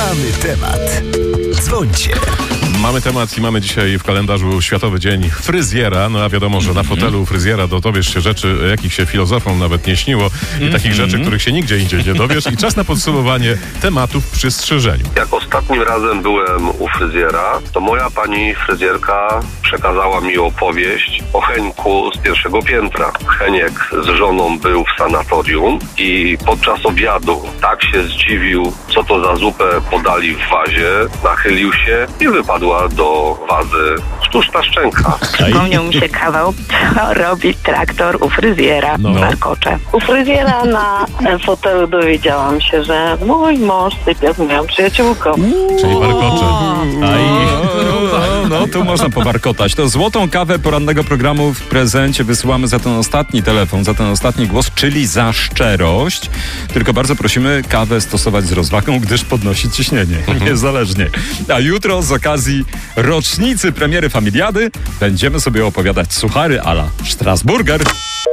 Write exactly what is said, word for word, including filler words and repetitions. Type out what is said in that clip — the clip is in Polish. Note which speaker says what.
Speaker 1: Mamy temat. Dzwońcie.
Speaker 2: Mamy temat i mamy dzisiaj w kalendarzu Światowy Dzień Fryzjera. No a wiadomo, że na fotelu fryzjera dowiesz się rzeczy, jakich się filozofom nawet nie śniło i mm-hmm. takich rzeczy, których się nigdzie indziej nie dowiesz. I czas na podsumowanie tematów przy strzyżeniu.
Speaker 3: Jak ostatnim razem byłem u fryzjera, to moja pani fryzjerka przekazała mi opowieść o Henku z pierwszego piętra. Heniek z żoną był w sanatorium i podczas obiadu tak się zdziwił, co to za zupę podali w wazie, nachylił się i wypadła do wazy sztuczna szczęka.
Speaker 4: Przypomniał mi się kawał, co robi traktor u fryzjera w
Speaker 2: No.
Speaker 4: Warkocze.
Speaker 5: U fryzjera na fotelu dowiedziałam się, że mój mąż sypia z moją przyjaciółką.
Speaker 2: Czyli warkocze.
Speaker 6: No, no, tu można powarkotać. To złotą kawę porannego programu w prezencie wysyłamy za ten ostatni telefon, za ten ostatni głos, czyli za szczerość. Tylko bardzo prosimy kawę stosować z rozwagą, gdyż podnosi ciśnienie. Niezależnie. A jutro z okazji rocznicy premiery Familiady będziemy sobie opowiadać suchary a la Strasburger.